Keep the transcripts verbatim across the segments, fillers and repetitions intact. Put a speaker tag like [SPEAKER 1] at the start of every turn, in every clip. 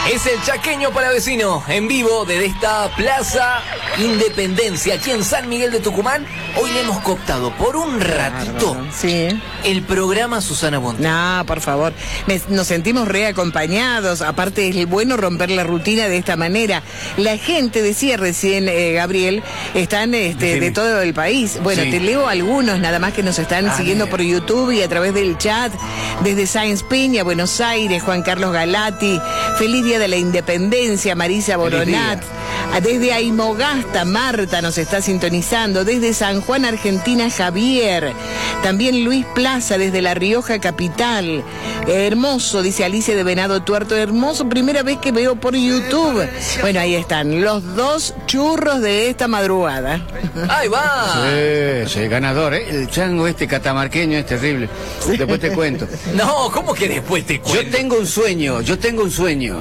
[SPEAKER 1] Es el Chaqueño Palavecino, en vivo desde esta Plaza Independencia, aquí en San Miguel de Tucumán. Hoy le hemos cooptado por un ratito
[SPEAKER 2] sí.
[SPEAKER 1] el programa Susana Bonte.
[SPEAKER 2] No, por favor. Me, nos sentimos reacompañados. Aparte es bueno romper la rutina de esta manera. La gente, decía recién eh, Gabriel, están este, sí. de todo el país. Bueno, sí. te leo algunos nada más que nos están ah, siguiendo bien. por YouTube y a través del chat. Desde Sáenz Peña, Buenos Aires, Juan Carlos Galati. Feliz Día de la Independencia, Marisa Boronat. Desde Aymogasta, Marta nos está sintonizando. Desde San Juan, Argentina, Javier. También Luis Plaza, desde La Rioja Capital. Hermoso, dice Alicia de Venado Tuerto. Hermoso, primera vez que veo por YouTube. Bueno, ahí están, los dos churros de esta madrugada.
[SPEAKER 1] ¡Ahí va!
[SPEAKER 3] Sí, sí, ganador, ¿eh? El chango este catamarqueño es terrible. Después te cuento.
[SPEAKER 1] No, ¿cómo que después te cuento?
[SPEAKER 3] Yo tengo un sueño, yo tengo un sueño.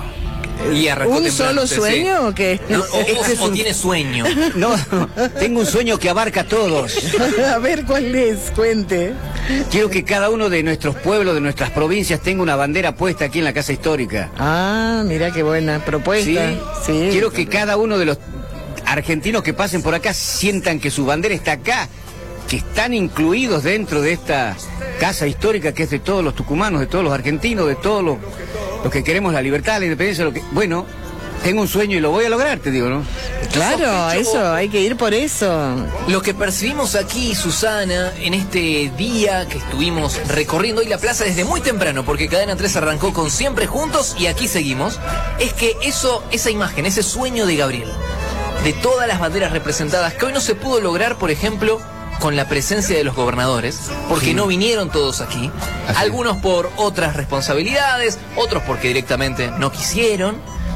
[SPEAKER 1] Y
[SPEAKER 2] ¿Un solo sueño sí. o qué?
[SPEAKER 1] No, o, este es o un... tiene sueño.
[SPEAKER 3] No, tengo un sueño que abarca a todos.
[SPEAKER 2] A ver cuál es, cuente.
[SPEAKER 3] Quiero que cada uno de nuestros pueblos, de nuestras provincias, tenga una bandera puesta aquí en la Casa Histórica.
[SPEAKER 2] Ah, mira qué buena propuesta.
[SPEAKER 3] Sí,
[SPEAKER 2] sí.
[SPEAKER 3] Quiero que cada uno de los argentinos que pasen por acá sientan que su bandera está acá, que están incluidos dentro de esta Casa Histórica que es de todos los tucumanos, de todos los argentinos, de todos los... los que queremos la libertad, la independencia, lo que... Bueno, tengo un sueño y lo voy a lograr, te digo, ¿no?
[SPEAKER 2] Claro, eso, hay que ir por eso.
[SPEAKER 1] Lo que percibimos aquí, Susana, en este día que estuvimos recorriendo hoy la plaza desde muy temprano, porque Cadena tres arrancó con Siempre Juntos y aquí seguimos, es que eso, esa imagen, ese sueño de Gabriel, de todas las banderas representadas, que hoy no se pudo lograr, por ejemplo, con la presencia de los gobernadores, porque sí. no vinieron todos aquí, Así. algunos por otras responsabilidades, otros porque directamente no quisieron.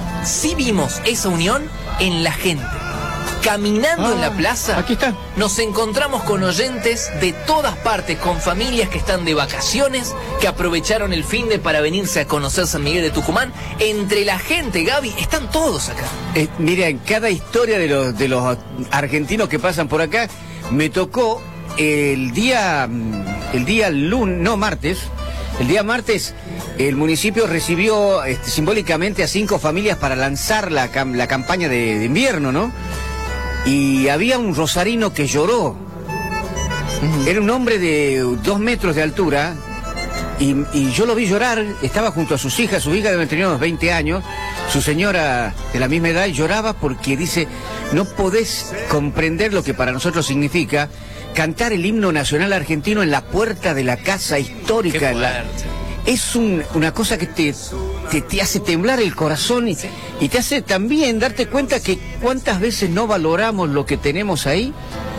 [SPEAKER 1] Sí vimos esa unión en la gente. Caminando ah, en la plaza,
[SPEAKER 3] aquí está.
[SPEAKER 1] Nos encontramos con oyentes de todas partes, con familias que están de vacaciones, que aprovecharon el finde para venirse a conocer San Miguel de Tucumán. Entre la gente, Gaby, están todos acá.
[SPEAKER 3] Eh, mira, en cada historia de los, de los argentinos que pasan por acá, me tocó el día, el día lunes, no martes, el día martes el municipio recibió este, simbólicamente a cinco familias para lanzar la, la campaña de, de invierno, ¿no? Y había un rosarino que lloró. Uh-huh. Era un hombre de dos metros de altura y, y yo lo vi llorar, estaba junto a sus hijas, su hija debe tener unos veinte años, su señora de la misma edad, y lloraba porque dice, no podés comprender lo que para nosotros significa cantar el himno nacional argentino en la puerta de la Casa Histórica. La... Es un, una cosa que te, te, te hace temblar el corazón y, y te hace también darte cuenta que cuántas veces no valoramos lo que tenemos ahí.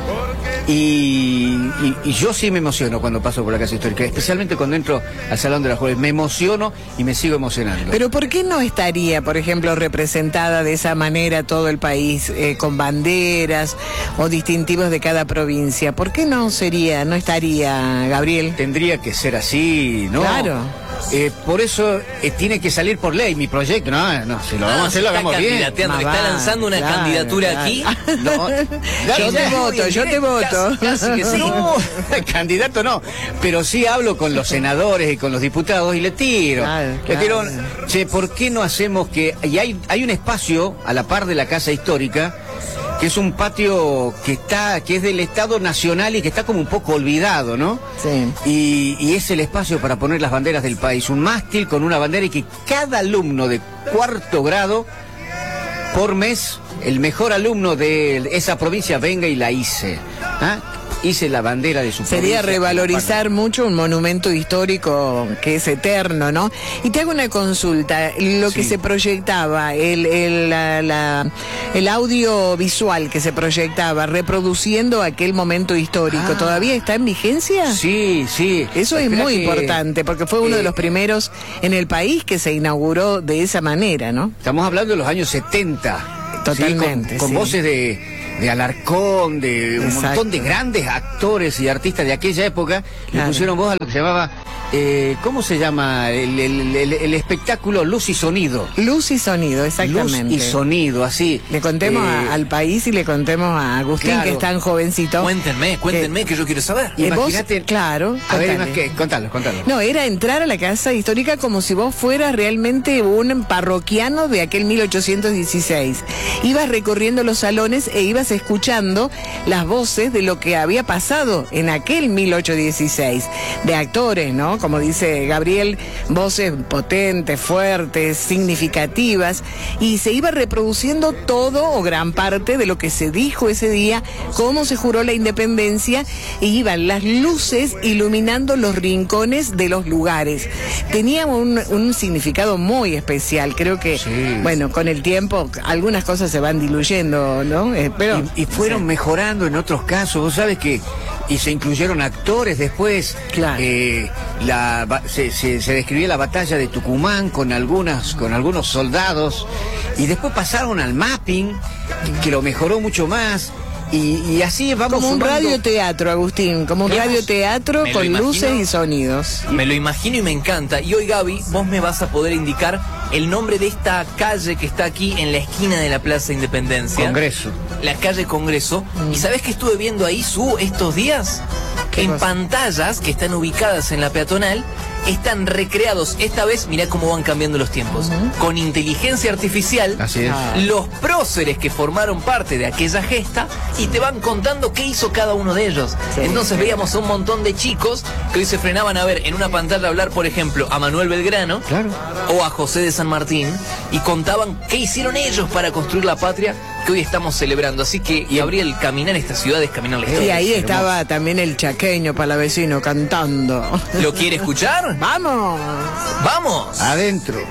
[SPEAKER 3] Y, y, y yo sí me emociono cuando paso por la Casa Histórica, especialmente cuando entro al Salón de las Jueves. Me emociono y me sigo emocionando.
[SPEAKER 2] Pero ¿por qué no estaría, por ejemplo, representada de esa manera todo el país, eh, con banderas o distintivos de cada provincia? ¿Por qué no sería, no estaría, Gabriel?
[SPEAKER 3] Tendría que ser así, ¿no?
[SPEAKER 2] Claro.
[SPEAKER 3] Eh, por eso eh, tiene que salir por ley mi proyecto. No, no, si lo vamos a hacer, lo hagamos bien.
[SPEAKER 1] Está va, lanzando una claro, claro. aquí.
[SPEAKER 2] No, yo te voto, yo te voto.
[SPEAKER 1] Casi, casi que sí.
[SPEAKER 3] No, candidato no. Pero sí hablo con los senadores y con los diputados y le tiro. Claro, le tiro, claro. Che, ¿por qué no hacemos que... Y hay, hay un espacio a la par de la Casa Histórica, que es un patio que está, que es del Estado Nacional y que está como un poco olvidado, ¿no?
[SPEAKER 2] Sí.
[SPEAKER 3] Y, y es el espacio para poner las banderas del país. Un mástil con una bandera y que cada alumno de cuarto grado por mes, el mejor alumno de esa provincia venga y la hice. ¿Ah? Hice la bandera de su provincia.
[SPEAKER 2] Sería revalorizar mucho un monumento histórico que es eterno, ¿no? Y te hago una consulta, lo sí. que se proyectaba, el, el, la, la, el audio visual que se proyectaba, reproduciendo aquel momento histórico, ah. ¿todavía está en vigencia?
[SPEAKER 3] Sí, sí.
[SPEAKER 2] Eso es muy
[SPEAKER 3] que,
[SPEAKER 2] importante, porque fue uno eh, de los primeros en el país que se inauguró de esa manera, ¿no?
[SPEAKER 3] Estamos hablando de los años setenta.
[SPEAKER 2] Totalmente.
[SPEAKER 3] ¿sí? Con, con
[SPEAKER 2] sí.
[SPEAKER 3] voces de... de Alarcón, de un
[SPEAKER 2] Exacto.
[SPEAKER 3] montón de grandes actores y artistas de aquella época,
[SPEAKER 2] Claro.
[SPEAKER 3] le pusieron voz a lo que se llamaba, eh, ¿cómo se llama? El, el- el- el espectáculo Luz y Sonido.
[SPEAKER 2] Luz y sonido, exactamente.
[SPEAKER 3] Luz y Sonido, así.
[SPEAKER 2] Le contemos
[SPEAKER 3] Eh,
[SPEAKER 2] a- al país y le contemos a Agustín,
[SPEAKER 3] claro.
[SPEAKER 2] que es tan jovencito.
[SPEAKER 1] Cuéntenme, cuéntenme, que yo quiero saber.
[SPEAKER 2] Eh, vos-
[SPEAKER 3] Imagínate-
[SPEAKER 2] claro.
[SPEAKER 3] A ver,
[SPEAKER 2] contale.
[SPEAKER 3] más que, contalo, contalo.
[SPEAKER 2] No, era entrar a la casa histórica como si vos fueras realmente un parroquiano de aquel mil ochocientos dieciséis. Ibas recorriendo los salones e ibas escuchando las voces de lo que había pasado en aquel mil ochocientos dieciséis. De actores, ¿no? Como dice Gabriel, voces potentes, fuertes, significativas. Y se iba reproduciendo todo o gran parte de lo que se dijo ese día, cómo se juró la independencia, y iban las luces iluminando los rincones de los lugares. Tenía un, un significado muy especial. Creo que,
[SPEAKER 3] Sí.
[SPEAKER 2] bueno, con el tiempo algunas cosas se van diluyendo, ¿no? Eh, pero,
[SPEAKER 3] Y, y fueron mejorando en otros casos, vos sabes que, y se incluyeron actores después.
[SPEAKER 2] Claro.
[SPEAKER 3] Eh, la, ba- se, se- se describía la batalla de Tucumán con algunas, con algunos soldados, y después pasaron al mapping, que, que lo mejoró mucho más. Y, y así vamos
[SPEAKER 2] como un
[SPEAKER 3] sumando-
[SPEAKER 2] radioteatro, Agustín, como un
[SPEAKER 1] Claro.
[SPEAKER 2] radioteatro
[SPEAKER 1] Me lo
[SPEAKER 2] con
[SPEAKER 1] imagino.
[SPEAKER 2] luces y sonidos.
[SPEAKER 1] Me lo imagino y me encanta. Y hoy, Gaby, vos me vas a poder indicar el nombre de esta calle que está aquí en la esquina de la Plaza Independencia.
[SPEAKER 3] Congreso.
[SPEAKER 1] La calle Congreso. ¿Y sabés qué estuve viendo ahí, Su, estos días?
[SPEAKER 2] ¿Qué
[SPEAKER 1] En
[SPEAKER 2] cosa?
[SPEAKER 1] pantallas que están ubicadas en la peatonal, están recreados, esta vez, mirá cómo van cambiando los tiempos, con inteligencia artificial,
[SPEAKER 3] Así es.
[SPEAKER 2] Ah.
[SPEAKER 1] los próceres que formaron parte de aquella gesta, y te van contando qué hizo cada uno de ellos.
[SPEAKER 2] Sí.
[SPEAKER 1] Entonces veíamos a un montón de chicos que hoy se frenaban a ver en una pantalla hablar, por ejemplo, a Manuel Belgrano,
[SPEAKER 3] Claro.
[SPEAKER 1] o a José de San Martín, y contaban qué hicieron ellos para construir la patria que hoy estamos celebrando. Así que, Gabriel, caminar esta ciudad es caminar la
[SPEAKER 2] Y
[SPEAKER 1] historia.
[SPEAKER 2] ahí
[SPEAKER 3] hermoso.
[SPEAKER 2] estaba también el chaqueño palavecino cantando.
[SPEAKER 1] ¿Lo quiere escuchar?
[SPEAKER 2] ¡Vamos!
[SPEAKER 1] ¡Vamos!
[SPEAKER 3] Adentro.